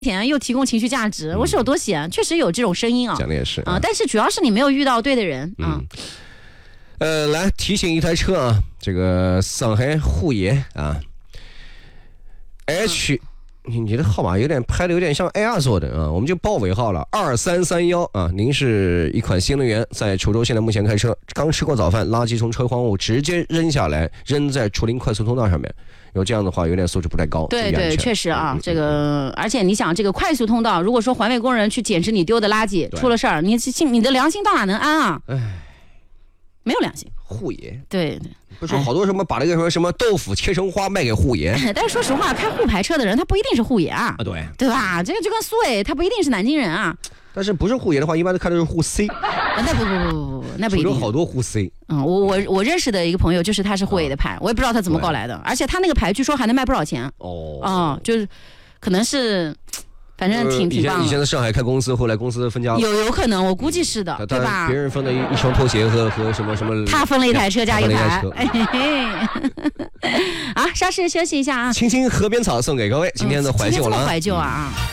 甜又提供情绪价值，我是有多闲？确实有这种声音啊， 讲的也是啊，但是主要是你没有遇到对的人啊。 来提醒一台车啊，这个上海沪野啊 ，H， 你的号码有点拍的有点像 AR 做的啊，我们就报尾号了2331啊。您是一款新能源，在滁州现在目前开车，刚吃过早饭，垃圾从车筐物直接扔下来，扔在滁林快速通道上面。有这样的话，有点素质不太高。 对对，确实啊，这个，而且你想，这个快速通道，如果说环卫工人去捡拾你丢的垃圾，出了事儿，你的良心到哪能安啊？没有良心。 沪野， 对， 不是说好多什么把那个什么豆腐切成花卖给沪野， 但是说实话，开沪牌车的人他不一定是沪野啊，对吧？这个就跟苏伟，他不一定是南京人啊。 但是不是沪野的话，一般都看的是沪 C。 那不，那不一定。 有好多沪 C。 我认识的一个朋友，就是他是沪野的牌，我也不知道他怎么搞来的，而且他那个牌据说还能卖不少钱。就是可能是。反正挺棒的。 以前在上海开公司，后来公司分家了， 有可能，我估计是的，对吧？ 别人分了一双拖鞋和什么， 他分了一台车加一台。好，稍事休息一下啊。 青青河边草送给各位，今天的怀旧了。 怀旧啊。